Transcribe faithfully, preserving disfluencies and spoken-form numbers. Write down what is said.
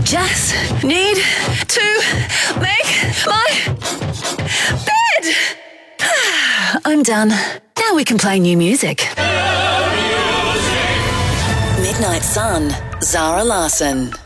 Just need to make my bed. I'm done. Now we can play new music. Midnight Sun, Zara Larsson.